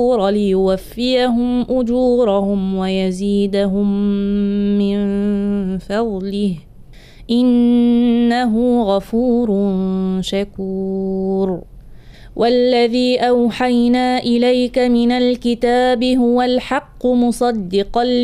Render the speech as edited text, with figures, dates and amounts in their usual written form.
ليوفيهم أجورهم ويزيدهم من فضله إنه غفور شكور. والذي أوحينا إليك من الكتاب هو الحق مصدقا